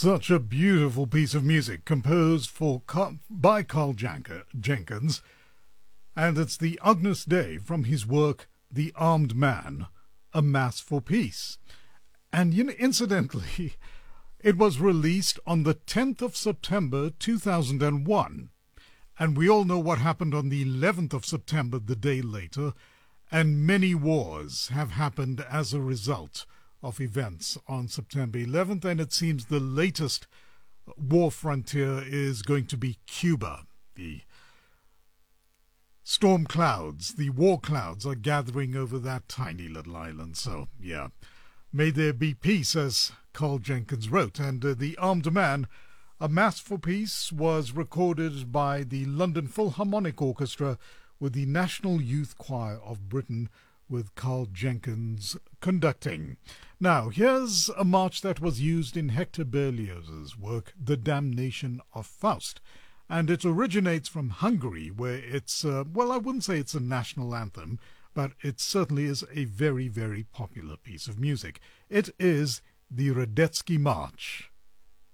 Such a beautiful piece of music composed by Carl Jenkins, and it's the Agnus Dei from his work The Armed Man, A Mass for Peace. And incidentally, it was released on the 10th of September 2001. And we all know what happened on the 11th of September, the day later, and many wars have happened as a result of events on September 11th, and it seems the latest war frontier is going to be Cuba. The storm clouds, the war clouds are gathering over that tiny little island. So, yeah, may there be peace, as Carl Jenkins wrote. And The Armed Man, A Mass for Peace, was recorded by the London Philharmonic Orchestra with the National Youth Choir of Britain, with Carl Jenkins conducting. Now, here's a march that was used in Hector Berlioz's work, The Damnation of Faust. And it originates from Hungary, where it's, well, I wouldn't say it's a national anthem, but it certainly is a very, very popular piece of music. It is the Radetzky March.